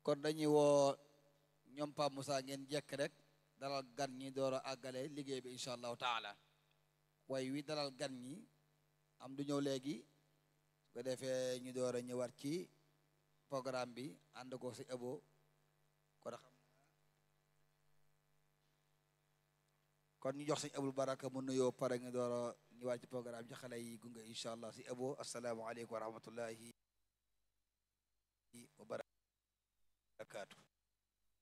kon dañuy woo ñoom Pape Moussa ngeen jekk rek dalal gan ñi door a àggale liggéey bi incha allahu taala way wi dalal gan ñi am du ñëw léegi su ko defee ñu door a ñëwaat ci programme bi ànd ko si ëbo kon kon ñu jox sëñ Abul Baraka mu nuyoo pare ñu door a ñëwaat ci programme ci xale yi gunge incha allah si ëbo asalaamaaleykum wa rahmatullahi wa barakaatu